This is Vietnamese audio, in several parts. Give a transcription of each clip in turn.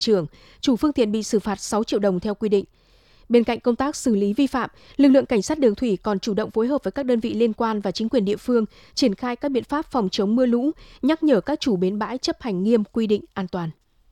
trường, chủ phương tiện bị xử phạt 6 triệu đồng theo quy định. Bên cạnh công tác xử lý vi phạm, lực lượng cảnh sát đường thủy còn chủ động phối hợp với các đơn vị liên quan và chính quyền địa phương triển khai các biện pháp phòng chống mưa lũ, nhắc nhở các chủ bến bãi chấp hành nghiêm quy định an toàn.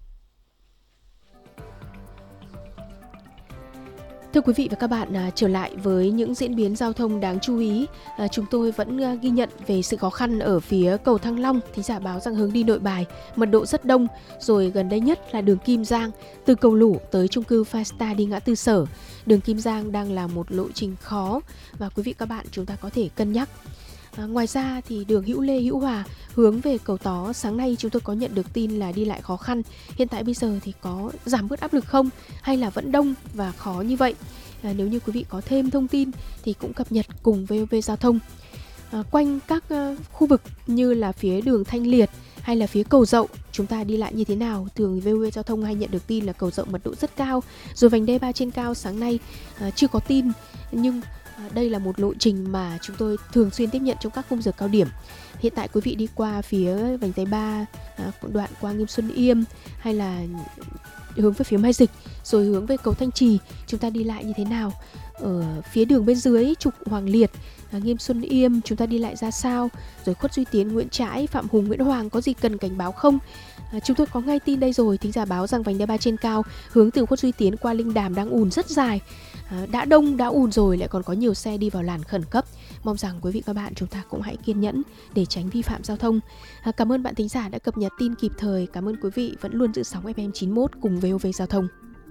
Thưa quý vị và các bạn, trở lại với những diễn biến giao thông đáng chú ý, chúng tôi vẫn ghi nhận về sự khó khăn ở phía cầu Thăng Long. Thính giả báo rằng hướng đi Nội Bài mật độ rất đông, rồi gần đây nhất là đường Kim Giang từ cầu Lũ tới chung cư Five đi ngã tư Sở. Đường Kim Giang đang là một lộ trình khó và quý vị các bạn chúng ta có thể cân nhắc. Ngoài ra thì đường Hữu Lê Hữu Hòa hướng về cầu Tó, sáng nay chúng tôi có nhận được tin là đi lại khó khăn. Hiện tại bây giờ thì có giảm bớt áp lực không hay là vẫn đông và khó như vậy? Nếu như quý vị có thêm thông tin thì cũng cập nhật cùng VOV Giao thông. Quanh các khu vực như là phía đường Thanh Liệt hay là phía cầu Dậu, chúng ta đi lại như thế nào? Thường VOV Giao thông hay nhận được tin là cầu Dậu mật độ rất cao, rồi vành đai 3 trên cao sáng nay chưa có tin, nhưng đây là một lộ trình mà chúng tôi thường xuyên tiếp nhận trong các khung giờ cao điểm. Hiện tại quý vị đi qua phía vành đai 3, đoạn qua Nghiêm Xuân Yêm hay là hướng về phía Mai Dịch, rồi hướng về cầu Thanh Trì, chúng ta đi lại như thế nào? Ở phía đường bên dưới trục Hoàng Liệt, Nghiêm Xuân Yêm chúng ta đi lại ra sao? Rồi Khuất Duy Tiến, Nguyễn Trãi, Phạm Hùng, Nguyễn Hoàng có gì cần cảnh báo không? Chúng tôi có ngay tin đây rồi. Thính giả báo rằng vành đai 3 trên cao hướng từ Khuất Duy Tiến qua Linh Đàm đang ùn rất dài. Đã đông, đã ùn rồi lại còn có nhiều xe đi vào làn khẩn cấp. Mong rằng quý vị các bạn chúng ta cũng hãy kiên nhẫn để tránh vi phạm giao thông. Cảm ơn bạn thính giả đã cập nhật tin kịp thời. Cảm ơn quý vị vẫn luôn giữ sóng FM 91 cùng VOV Giao thông.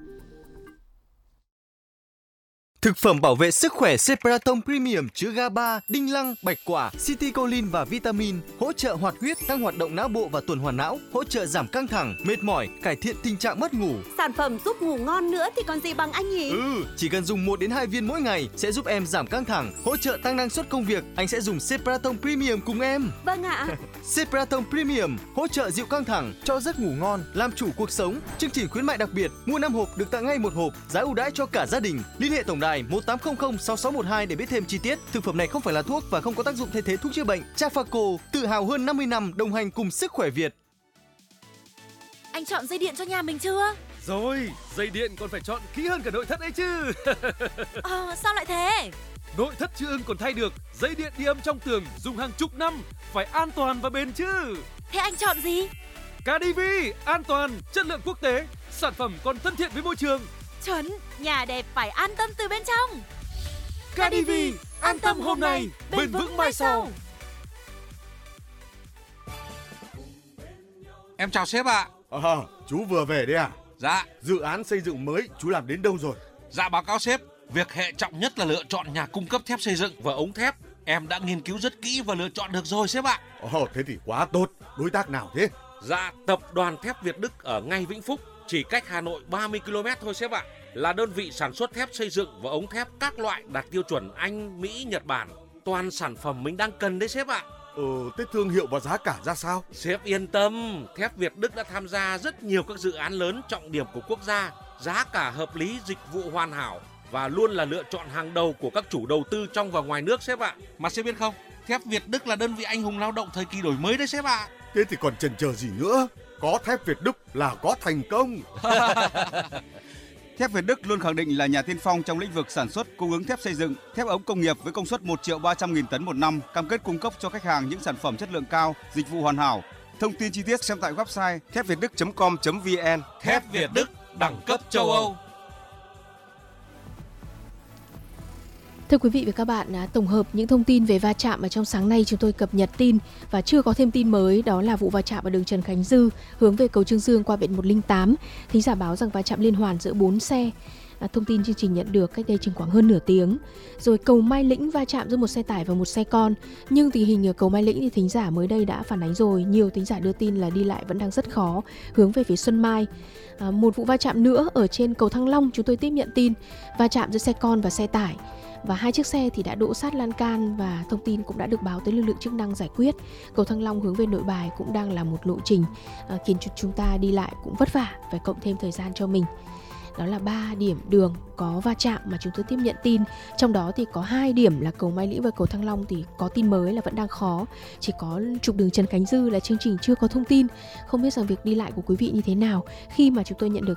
Thực phẩm bảo vệ sức khỏe Cepraton Premium chứa GABA, đinh lăng, bạch quả, citicoline và vitamin, hỗ trợ hoạt huyết, tăng hoạt động não bộ và tuần hoàn não, hỗ trợ giảm căng thẳng, mệt mỏi, cải thiện tình trạng mất ngủ. Sản phẩm giúp ngủ ngon nữa thì còn gì bằng anh nhỉ? Chỉ cần dùng 1 đến 2 viên mỗi ngày sẽ giúp em giảm căng thẳng, hỗ trợ tăng năng suất công việc. Anh sẽ dùng Cepraton Premium cùng em. Vâng ạ. Cepraton Premium hỗ trợ dịu căng thẳng, cho giấc ngủ ngon, làm chủ cuộc sống. Chương trình khuyến mại đặc biệt, mua 5 hộp được tặng ngay 1 hộp, giá ưu đãi cho cả gia đình. Liên hệ tổng đài 1800 6612 để biết thêm chi tiết. Thực phẩm này không phải là thuốc và không có tác dụng thay thế thuốc chữa bệnh. Trafaco, tự hào hơn 50 năm đồng hành cùng sức khỏe Việt. Anh chọn dây điện cho nhà mình chưa? Rồi, dây điện còn phải chọn kỹ hơn cả nội thất ấy chứ. Sao lại thế? Nội thất chưa ưng còn thay được, dây điện đi âm trong tường dùng hàng chục năm, phải an toàn và bền chứ. Thế anh chọn gì? KDV, an toàn, chất lượng quốc tế, sản phẩm còn thân thiện với môi trường. Chuẩn, nhà đẹp phải an tâm từ bên trong. KDV, an tâm hôm nay, bền vững mai sau. Em chào sếp ạ. Chú vừa về đấy à? Dạ. Dự án xây dựng mới chú làm đến đâu rồi? Dạ báo cáo sếp, việc hệ trọng nhất là lựa chọn nhà cung cấp thép xây dựng và ống thép. Em đã nghiên cứu rất kỹ và lựa chọn được rồi sếp ạ. Thế thì quá tốt. Đối tác nào thế? Dạ, tập đoàn thép Việt Đức ở ngay Vĩnh Phúc, chỉ cách Hà Nội 30 km thôi sếp ạ. Là đơn vị sản xuất thép xây dựng và ống thép các loại đạt tiêu chuẩn Anh, Mỹ, Nhật Bản. Toàn sản phẩm mình đang cần đấy sếp ạ. Thế thương hiệu và giá cả ra sao? Sếp yên tâm, thép Việt Đức đã tham gia rất nhiều các dự án lớn trọng điểm của quốc gia. Giá cả hợp lý, dịch vụ hoàn hảo và luôn là lựa chọn hàng đầu của các chủ đầu tư trong và ngoài nước sếp ạ. Mà sếp biết không, thép Việt Đức là đơn vị anh hùng lao động thời kỳ đổi mới đấy sếp ạ. Thế thì còn chần chờ gì nữa? Có thép Việt Đức là có thành công. Thép Việt Đức luôn khẳng định là nhà tiên phong trong lĩnh vực sản xuất, cung ứng thép xây dựng, thép ống công nghiệp với công suất 1.300.000 tấn một năm, cam kết cung cấp cho khách hàng những sản phẩm chất lượng cao, dịch vụ hoàn hảo. Thông tin chi tiết xem tại website thépvietduc.com.vn. Thép Việt Đức, đẳng cấp châu Âu. Thưa quý vị và các bạn, tổng hợp những thông tin về va chạm ở trong sáng nay chúng tôi cập nhật tin và chưa có thêm tin mới, đó là vụ va chạm ở đường Trần Khánh Dư hướng về cầu Trương Dương qua viện 108. Thính giả báo rằng va chạm liên hoàn giữa 4 xe. Thông tin chương trình nhận được cách đây chừng khoảng hơn nửa tiếng. Rồi cầu Mai Lĩnh va chạm giữa một xe tải và một xe con. Nhưng tình hình ở cầu Mai Lĩnh thì thính giả mới đây đã phản ánh rồi. Nhiều thính giả đưa tin là đi lại vẫn đang rất khó hướng về phía Xuân Mai. Một vụ va chạm nữa ở trên cầu Thăng Long, chúng tôi tiếp nhận tin va chạm giữa xe con và xe tải. Và 2 chiếc xe thì đã đỗ sát lan can và thông tin cũng đã được báo tới lực lượng chức năng giải quyết. Cầu Thăng Long hướng về Nội Bài cũng đang là một lộ trình khiến chúng ta đi lại cũng vất vả, phải cộng thêm thời gian cho mình. đó là 3 điểm đường có va chạm mà chúng tôi tiếp nhận tin. Trong đó thì có 2 điểm là cầu Mai Lĩnh và cầu Thăng Long thì có tin mới là vẫn đang khó. Chỉ có trục đường Trần Khánh Dư là chương trình chưa có thông tin. Không biết rằng việc đi lại của quý vị như thế nào khi mà chúng tôi nhận được